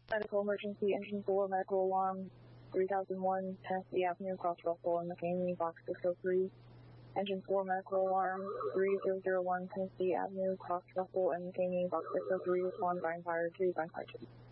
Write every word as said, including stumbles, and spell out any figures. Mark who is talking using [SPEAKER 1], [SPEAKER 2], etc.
[SPEAKER 1] Medical emergency, engine four, medical alarm, three thousand one, Tennessee Avenue, Cross Russell, and McCamey, box six oh three. Engine four, medical alarm, three thousand one, Tennessee Avenue, Cross Russell, and McCamey, box six oh three, respond, bind fire two, bind fire two.